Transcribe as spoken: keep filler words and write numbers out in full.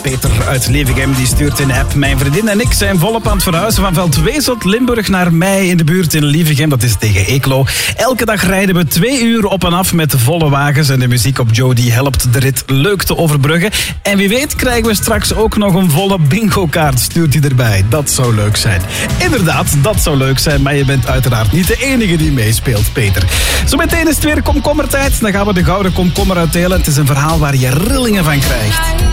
Peter uit Levigem die stuurt in de app. Mijn vriendin en ik zijn volop aan het verhuizen van Veldweselt, Limburg naar mij in de buurt in Levigem. Dat is tegen Eeklo. Elke dag rijden we twee uur op en af met volle wagens. En de muziek op Joe die helpt de rit leuk te overbruggen. En wie weet krijgen we straks ook nog een volle bingo-kaart. Stuurt hij erbij. Dat zou leuk zijn. Inderdaad, dat zou leuk zijn. Maar je bent uiteraard niet de enige die meespeelt, Peter. Zometeen is het weer komkommertijd. Dan gaan we de gouden komkommer uitdelen. Het is een verhaal waar je rillingen van krijgt.